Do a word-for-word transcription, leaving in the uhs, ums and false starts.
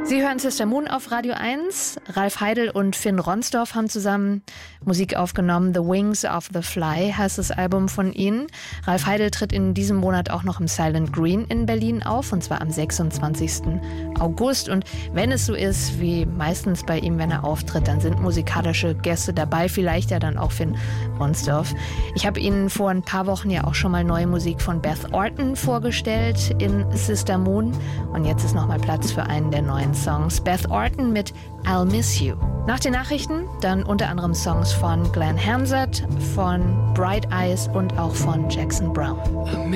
Sie hören Sister Moon auf Radio eins. Ralf Heidel und Finn Ronsdorf haben zusammen Musik aufgenommen. The Wings of the Fly heißt das Album von ihnen. Ralf Heidel tritt in diesem Monat auch noch im Silent Green in Berlin auf, und zwar am sechsundzwanzigsten August. Und wenn es so ist, wie meistens bei ihm, wenn er auftritt, dann sind musikalische Gäste dabei, vielleicht ja dann auch Finn Ronsdorf. Ich habe Ihnen vor ein paar Wochen ja auch schon mal neue Musik von Beth Orton vorgestellt in Sister Moon. Und jetzt ist nochmal Platz für einen der neuen Songs. Beth Orton mit I'll Miss You. Nach den Nachrichten dann unter anderem Songs von Glenn Hansard, von Bright Eyes und auch von Jackson Browne.